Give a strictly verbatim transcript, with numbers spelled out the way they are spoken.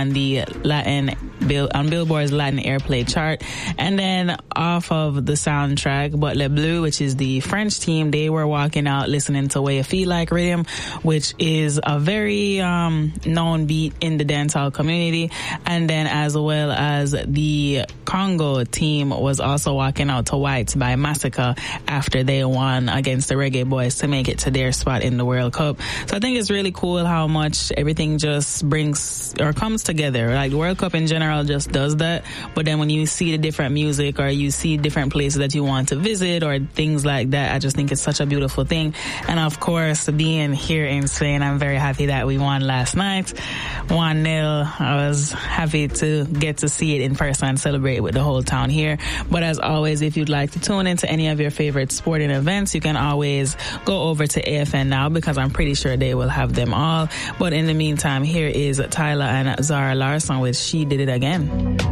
on the Latin Bill on Billboard's Latin Airplay chart. And then off of the soundtrack, But Le Bleu, which is the French team, they were walking out listening to Way You Feel Like Rhythm, which is a very um, known beat in the dancehall community. And then as well as the Congo team was also walking out to White by Massacre after they won against the Reggae Boys to make it to their spot in the World Cup. So I think it's really cool how much everything just brings or comes together. Like the World Cup in general just does that. But then when you see the different music or you see different places that you want to visit or things like that, I just think it's such a beautiful thing. And of course, being here in Spain, I'm very happy that we won last night. one nil. I was happy to get to see it in person and celebrate with the whole town here. But as always, if you'd like to tune into any of your favorite sporting events, you can always go over to A F N Now because I'm pretty sure they will have them all. But in the meantime, here is Tyler and Zara Larsson with She Did It Again.